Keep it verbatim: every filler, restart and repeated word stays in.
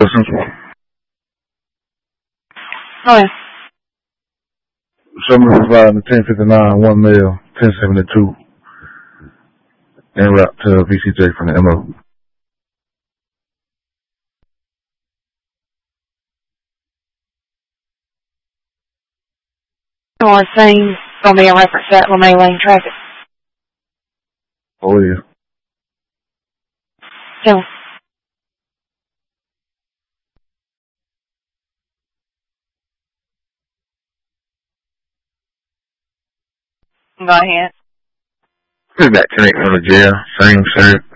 Oh, yeah. Someone providing the ten fifty-nine, one mil, ten seventy-two, en route to V C J from the M O. Well, the same going to be a reference to that LeMay Lane traffic. Oh, yeah. So, go ahead. We got connect from the jail. Same shirt,